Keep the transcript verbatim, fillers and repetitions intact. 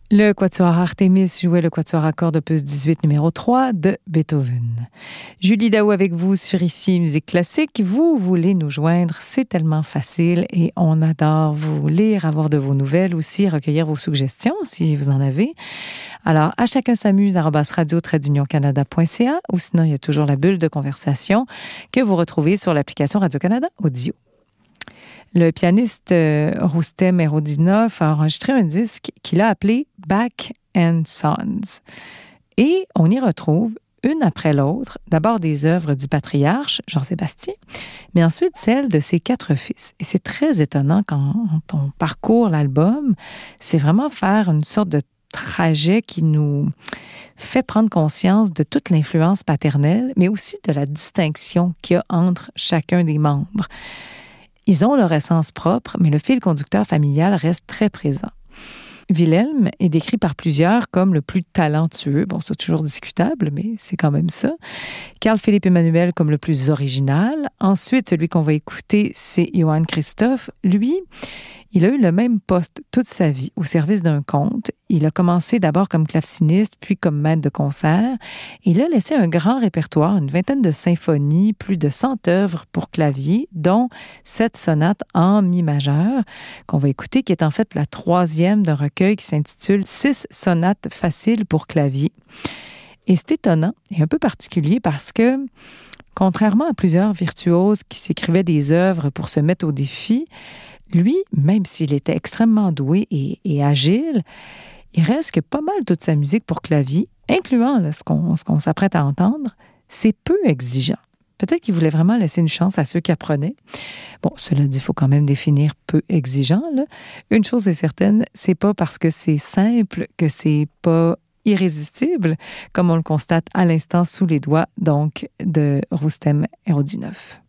Le quatuor Artemis jouait le quatuor à cordes opus dix-huit numéro trois de Beethoven. Julie Daou avec vous sur Ici Musique Classique. Vous voulez nous joindre, c'est tellement facile et on adore vous lire, avoir de vos nouvelles aussi, recueillir vos suggestions si vous en avez. Alors, à chacun s'amuse, arobase radio tiret union canada point c a ou sinon il y a toujours la bulle de conversation que vous retrouvez sur l'application Radio-Canada Audio. Le pianiste euh, Roustem Erodinov a enregistré un disque qu'il a appelé Bach and Sons. Et on y retrouve, une après l'autre, d'abord des œuvres du patriarche, Jean-Sébastien, mais ensuite celles de ses quatre fils. Et c'est très étonnant quand on parcourt l'album, c'est vraiment faire une sorte de trajet qui nous fait prendre conscience de toute l'influence paternelle, mais aussi de la distinction qu'il y a entre chacun des membres. Ils ont leur essence propre, mais le fil conducteur familial reste très présent. Wilhelm est décrit par plusieurs comme le plus talentueux. Bon, c'est toujours discutable, mais c'est quand même ça. Carl-Philippe Emmanuel comme le plus original. Ensuite, celui qu'on va écouter, c'est Johann Christoph. Lui, il a eu le même poste toute sa vie au service d'un comte. Il a commencé d'abord comme claveciniste, puis comme maître de concert. Il a laissé un grand répertoire, une vingtaine de symphonies, plus de cent œuvres pour clavier, dont sept sonates en mi majeur, qu'on va écouter, qui est en fait la troisième d'un recueil qui s'intitule « Six sonates faciles pour clavier ». Et c'est étonnant et un peu particulier parce que, contrairement à plusieurs virtuoses qui s'écrivaient des œuvres pour se mettre au défi, lui, même s'il était extrêmement doué et, et agile, il reste que pas mal toute sa musique pour clavier, incluant là, ce, qu'on, ce qu'on s'apprête à entendre, c'est peu exigeant. Peut-être qu'il voulait vraiment laisser une chance à ceux qui apprenaient. Bon, cela dit, il faut quand même définir peu exigeant, là. Une chose est certaine, c'est pas parce que c'est simple que c'est pas irrésistible, comme on le constate à l'instant sous les doigts, donc, de Roustem Erodinov.